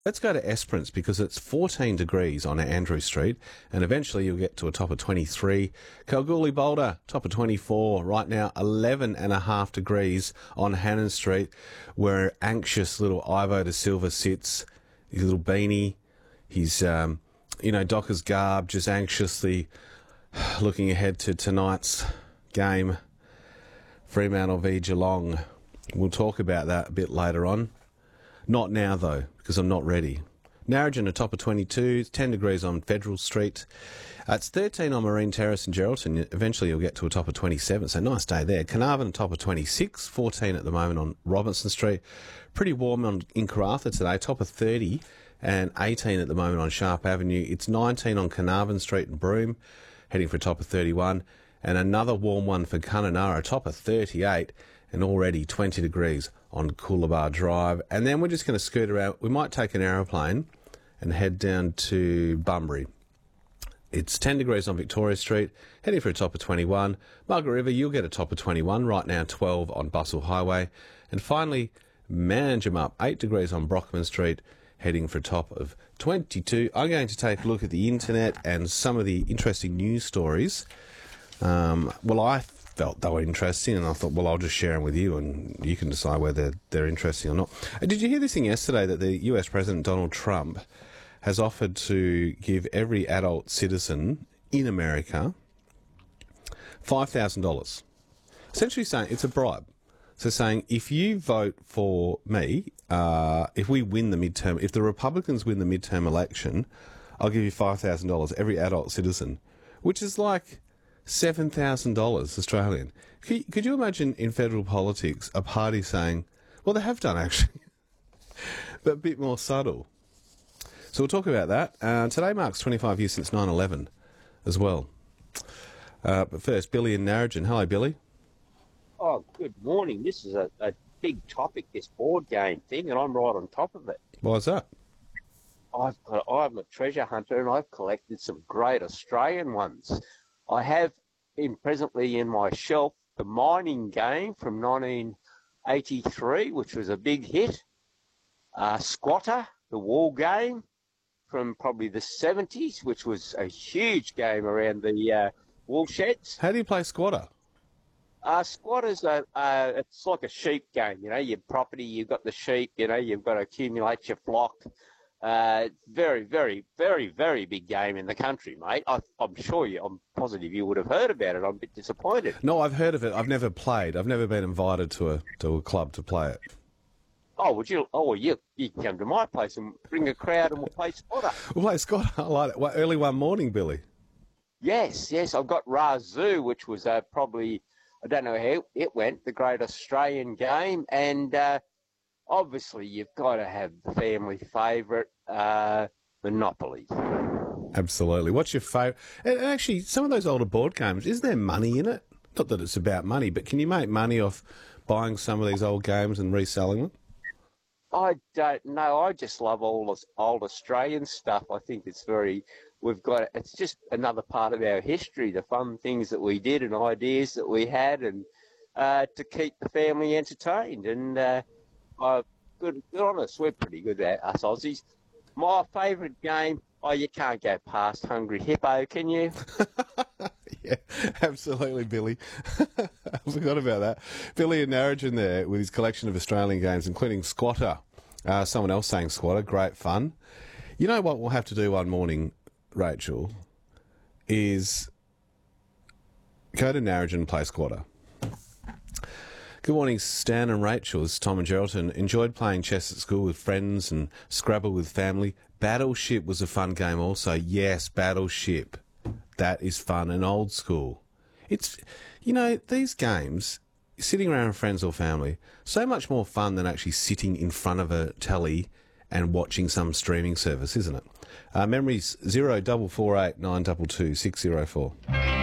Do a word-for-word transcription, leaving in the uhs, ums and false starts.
Let's go to Esperance because it's fourteen degrees on Andrew Street, and eventually you'll get to a top of twenty-three. Kalgoorlie Boulder, top of twenty-four. Right now, eleven and a half degrees on Hannon Street, where anxious little Ivo de Silva sits, his little beanie, his, um, you know, Docker's garb, just anxiously looking ahead to tonight's game, Fremantle v Geelong. We'll talk about that a bit later on. Not now, though, because I'm not ready. Narrogin, a top of twenty-two, ten degrees on Federal Street. Uh, it's thirteen on Marine Terrace in Geraldton. Eventually you'll get to a top of twenty-seven, so nice day there. Carnarvon, a top of twenty-six, fourteen at the moment on Robinson Street. Pretty warm on in Karratha today, top of thirty, and eighteen at the moment on Sharp Avenue. It's nineteen on Carnarvon Street in Broome, heading for a top of thirty-one. And another warm one for Kununurra, top of thirty-eight, and already twenty degrees on Coolabah Drive. And then we're just going to scoot around. We might take an aeroplane and head down to Bunbury. It's ten degrees on Victoria Street, heading for a top of twenty-one. Margaret River, you'll get a top of twenty-one, right now twelve on Bustle Highway. And finally, Manjimup, eight degrees on Brockman Street, heading for a top of twenty-two. I'm going to take a look at the internet and some of the interesting news stories. Um, well, I felt they were interesting, and I thought, well, I'll just share them with you, and you can decide whether they're interesting or not. Did you hear this thing yesterday that the U S President Donald Trump has offered to give every adult citizen in America five thousand dollars? Essentially saying it's a bribe. So saying, if you vote for me, uh, if we win the midterm, if the Republicans win the midterm election, I'll give you five thousand dollars, every adult citizen, which is like seven thousand dollars Australian. Could, could you imagine in federal politics a party saying, well, they have done actually, but a bit more subtle. So we'll talk about that. Uh, today marks twenty-five years since nine eleven as well. Uh, but first, Billy in Narrogin. Hello, Billy. Oh, good morning. This is a, a big topic, this board game thing, and I'm right on top of it. Why is that? I've got, I'm a treasure hunter, and I've collected some great Australian ones. I have in presently in my shelf the mining game from nineteen eighty-three, which was a big hit. Uh, Squatter, the wall game from probably the seventies, which was a huge game around the uh, wool sheds. How do you play Squatter? Uh, Squatter's a, uh, it's like a sheep game, you know, your property, you've got the sheep, you know, you've got to accumulate your flock. Uh, very, very, very, very big game in the country, mate. I, I'm sure you, I'm positive you would have heard about it. I'm a bit disappointed. No, I've heard of it. I've never played. I've never been invited to a to a club to play it. Oh, would you? Oh, well, you, you can come to my place and bring a crowd and we'll play Squatter. We'll play Squatter. I like it. Well, early one morning, Billy. Yes, yes. I've got Razoo, which was uh, probably, I don't know how it went, the great Australian game. And uh, obviously you've got to have the family favourite, uh, Monopoly. Absolutely. What's your favourite? And actually, some of those older board games, is there money in it? Not that it's about money, but can you make money off buying some of these old games and reselling them? I don't know. I just love all this old Australian stuff. I think it's very, we've got, it's just another part of our history, the fun things that we did and ideas that we had, and uh, to keep the family entertained. And uh, uh, good, good on us. We're pretty good at us Aussies. My favourite game, oh, you can't go past Hungry Hippo, can you? Yeah, absolutely, Billy. I forgot about that. Billy in Narrogin there with his collection of Australian games, including Squatter. Uh, someone else saying Squatter, great fun. You know what we'll have to do one morning, Rachel, is go to Narrogin and play Squatter. Good morning, Stan and Rachel. This is Tom and Geraldton. Enjoyed playing chess at school with friends and Scrabble with family. Battleship was a fun game also. Yes, Battleship. That is fun and old school. It's, you know, these games, sitting around with friends or family, so much more fun than actually sitting in front of a telly and watching some streaming service, isn't it? Uh, memories zero double four eight nine two two six zero four.